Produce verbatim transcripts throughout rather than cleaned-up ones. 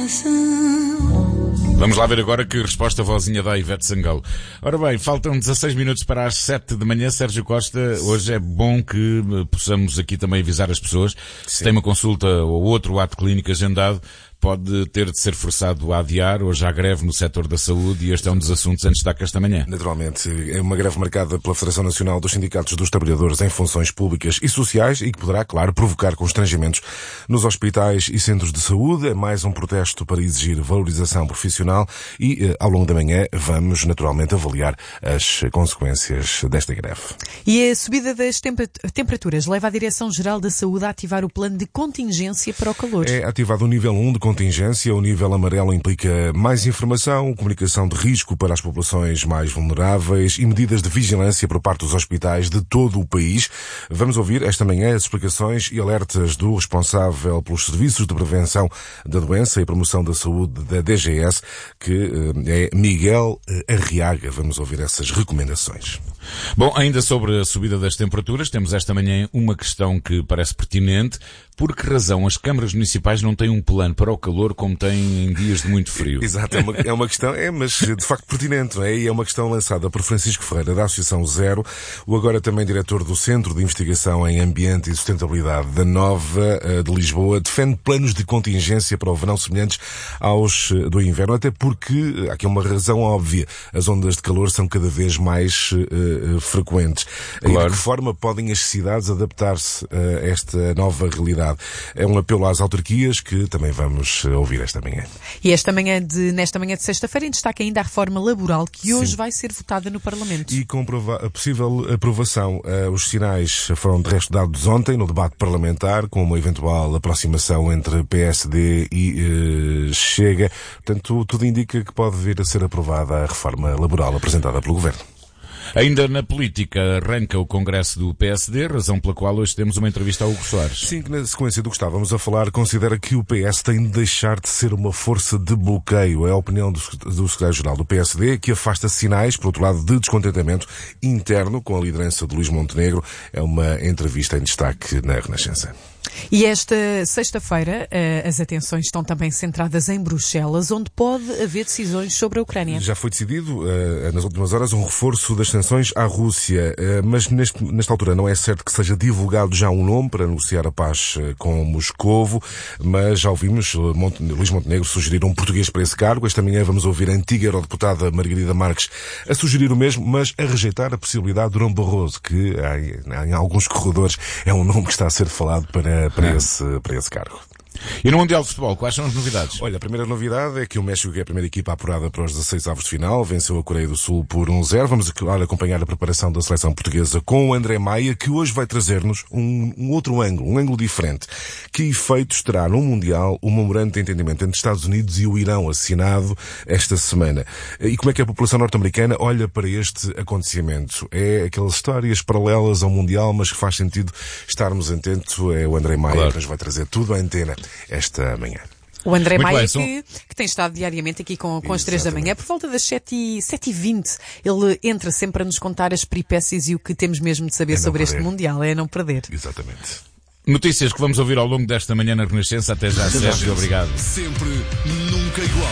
Vamos lá ver agora que resposta a vozinha dá a Ivete Sangalo. Ora bem, faltam dezasseis minutos para as sete de manhã. Sérgio Costa, hoje é bom que possamos aqui também avisar as pessoas. Sim. Se tem uma consulta ou outro ato clínico agendado, pode ter de ser forçado a adiar. Hoje há greve no setor da saúde e este é um dos assuntos em destaque esta manhã. Naturalmente, é uma greve marcada pela Federação Nacional dos Sindicatos dos Trabalhadores em Funções Públicas e Sociais e que poderá, claro, provocar constrangimentos nos hospitais e centros de saúde. É mais um protesto para exigir valorização profissional e, ao longo da manhã, vamos naturalmente avaliar as consequências desta greve. E a subida das temperaturas leva a Direção-Geral da Saúde a ativar o plano de contingência para o calor. É ativado o nível um de contingência. O nível amarelo implica mais informação, comunicação de risco para as populações mais vulneráveis e medidas de vigilância por parte dos hospitais de todo o país. Vamos ouvir esta manhã as explicações e alertas do responsável pelos serviços de prevenção da doença e promoção da saúde da D G S, que é Miguel Arriaga. Vamos ouvir essas recomendações. Bom, ainda sobre a subida das temperaturas, temos esta manhã uma questão que parece pertinente. Por que razão as câmaras municipais não têm um plano para o calor como têm em dias de muito frio? Exato, é uma, é uma questão, é, mas de facto pertinente, não é? E é uma questão lançada por Francisco Ferreira, da Associação Zero, o agora também diretor do Centro de Investigação em Ambiente e Sustentabilidade da Nova de Lisboa, defende planos de contingência para o verão semelhantes aos do inverno, até porque há aqui uma razão óbvia. As ondas de calor são cada vez mais uh, frequentes. Claro. E de que forma podem as cidades adaptar-se a esta nova realidade? É um apelo às autarquias que também vamos ouvir esta manhã. E esta manhã de, nesta manhã de sexta-feira em destaque ainda a reforma laboral que hoje Sim. vai ser votada no Parlamento. E com a possível aprovação. Os sinais foram de resto dados ontem no debate parlamentar, com uma eventual aproximação entre P S D e uh, Chega. Portanto, tudo indica que pode vir a ser aprovada a reforma laboral apresentada pelo Governo. Ainda na política, arranca o Congresso do P S D, razão pela qual hoje temos uma entrevista ao Hugo Soares. Sim, que na sequência do que estávamos a falar, considera que o P S tem de deixar de ser uma força de bloqueio. É a opinião do, do secretário-geral do P S D, que afasta sinais, por outro lado, de descontentamento interno com a liderança de Luís Montenegro. É uma entrevista em destaque na Renascença. E esta sexta-feira as atenções estão também centradas em Bruxelas, onde pode haver decisões sobre a Ucrânia. Já foi decidido, nas últimas horas, um reforço das sanções à Rússia, mas neste, nesta altura não é certo que seja divulgado já um nome para negociar a paz com Moscovo, mas já ouvimos Monte, Luís Montenegro sugerir um português para esse cargo. Esta manhã vamos ouvir a antiga eurodeputada Margarida Marques a sugerir o mesmo, mas a rejeitar a possibilidade de Durão Barroso, que em, em alguns corredores é um nome que está a ser falado para Para esse, para esse cargo. E no Mundial de Futebol, quais são as novidades? Olha, a primeira novidade é que o México, que é a primeira equipa apurada para os dezasseis avos de final, venceu a Coreia do Sul por um zero. Vamos agora acompanhar a preparação da seleção portuguesa com o André Maia, que hoje vai trazer-nos um, um outro ângulo, um ângulo diferente. Que efeitos terá no Mundial o memorando de entendimento entre Estados Unidos e o Irão, assinado esta semana? E como é que a população norte-americana olha para este acontecimento? É aquelas histórias paralelas ao Mundial, mas que faz sentido estarmos atentos. É o André Maia, claro, que nos vai trazer tudo à antena esta manhã. O André Muito Maia, bem, são... que, que tem estado diariamente aqui com, com as três da manhã, por volta das sete e vinte. Ele entra sempre a nos contar as peripécias e o que temos mesmo de saber é sobre perder. Este Mundial. É não perder. Exatamente. Notícias que vamos ouvir ao longo desta manhã na Renascença. Até já, Sérgio. Obrigado. Sempre, nunca igual.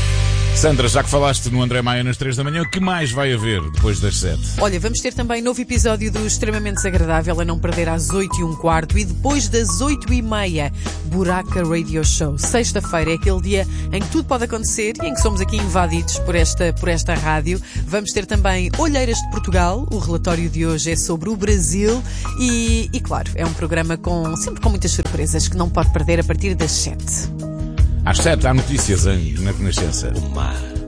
Sandra, já que falaste no André Maia nas três da manhã, o que mais vai haver depois das sete? Olha, vamos ter também novo episódio do Extremamente Desagradável, a não perder às oito e um quarto, e depois das oito e meia, Buraca Radio Show. Sexta-feira é aquele dia em que tudo pode acontecer e em que somos aqui invadidos por esta, por esta rádio. Vamos ter também Olheiras de Portugal. O relatório de hoje é sobre o Brasil e, e claro, é um programa com, sempre com muitas surpresas que não pode perder a partir das sete. Às sete há notícias em, na Renascença. O mar